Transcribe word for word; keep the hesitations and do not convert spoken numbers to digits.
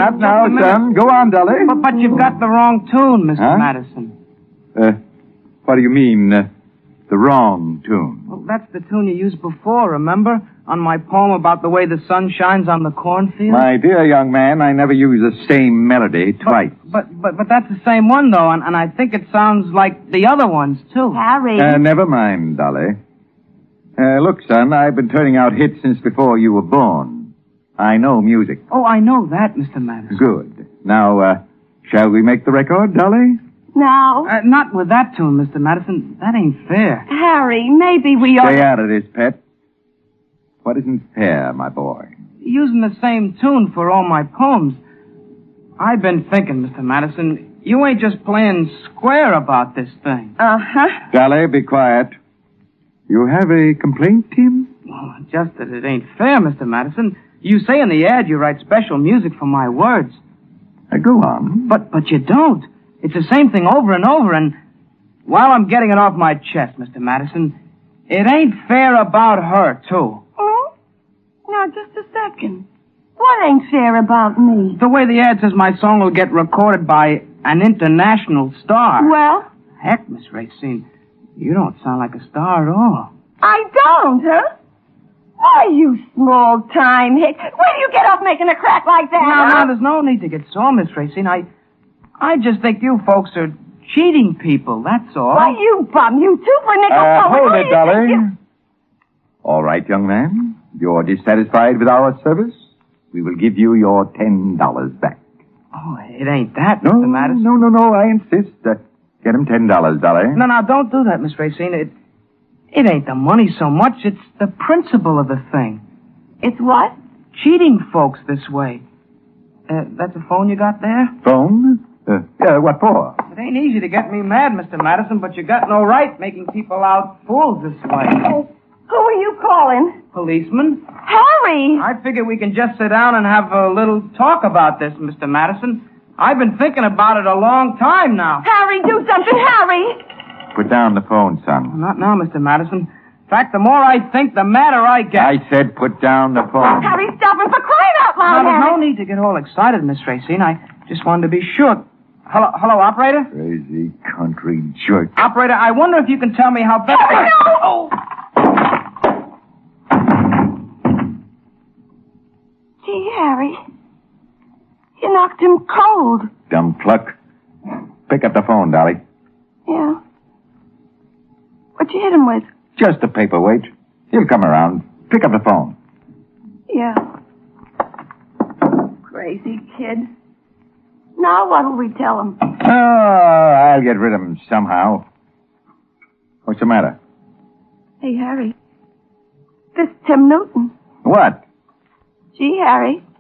Not now, son. Go on, Dolly. But, but you've got the wrong tune, Mister Huh? Madison. Uh, what do you mean, uh, the wrong tune? Well, that's the tune you used before, remember? On my poem about the way the sun shines on the cornfield? My dear young man, I never use the same melody twice. But, but, but, but that's the same one, though, and, and I think it sounds like the other ones, too. Harry. Uh, never mind, Dolly. Uh, look, son, I've been turning out hits since before you were born. I know music. Oh, I know that, Mister Madison. Good. Now, uh, shall we make the record, Dolly? No. Uh, not with that tune, Mister Madison. That ain't fair. Harry, maybe we ought Stay to... out of this, pet. What isn't fair, my boy? Using the same tune for all my poems. I've been thinking, Mister Madison, you ain't just playing square about this thing. Uh-huh. Dolly, be quiet. You have a complaint, Tim? Oh, just that it ain't fair, Mister Madison. You say in the ad you write special music for my words. Uh, go on. But, but you don't. It's the same thing over and over, and while I'm getting it off my chest, Mister Madison, it ain't fair about her, too. Oh? Now, just a second. What ain't fair about me? The way the ad says my song will get recorded by an international star. Well? Heck, Miss Racine, you don't sound like a star at all. I don't, huh? Why, you small-time hick. Where do you get off making a crack like that? No, huh? no, there's no need to get sore, Miss Racine. I, I just think you folks are cheating people, that's all. Why, you bum, you two for nickel. Uh, forward. hold Who it, do you Dolly. think you- All right, young man. You're dissatisfied with our service? We will give you your ten dollars back. Oh, it ain't that, No, Mister Madison. no, no, no. I insist. Uh, get him ten dollars, Dolly. No, no, don't do that, Miss Racine. It, it ain't the money so much. It's the principle of the thing. It's what? Cheating folks this way. Uh, that's a phone you got there? Phone? Uh, yeah, what for? It ain't easy to get me mad, Mister Madison, but you got no right making people out fools this way. Oh, who are you calling? Policeman, Harry! I figure we can just sit down and have a little talk about this, Mister Madison. I've been thinking about it a long time now. Harry, do something, Harry! Put down the phone, son. Not now, Mister Madison. In fact, the more I think, the madder I get. I said put down the phone. Harry, stop him for crying out loud, Now, there's no Harry. need to get all excited, Miss Racine. I just wanted to be sure. Hello, hello, operator? Crazy country jerk. Operator, I wonder if you can tell me how best... Harry, no! Oh. Gee, Harry. You knocked him cold. Dumb cluck. Pick up the phone, Dolly. Yeah. What'd you hit him with? Just a paperweight. He'll come around. Pick up the phone. Yeah. Crazy kid. Now what'll we tell him? Oh, I'll get rid of him somehow. What's the matter? Hey, Harry. This Tim Newton. What? Gee, Harry.